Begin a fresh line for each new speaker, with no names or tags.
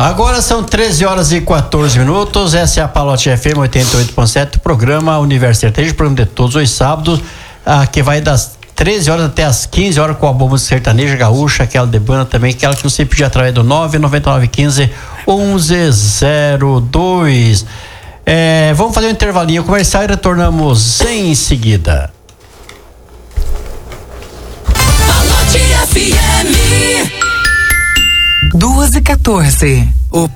Agora são 13h14. Essa é a Palote FM 88.7, programa Universo Sertanejo, programa de todos os sábados, que vai das 13 horas até as 15 horas com a bomba sertaneja gaúcha, aquela de banda também, aquela que você pediu através do 99915-1102. Vamos fazer um intervalinho comercial e retornamos em seguida.
Palote FM 2h14.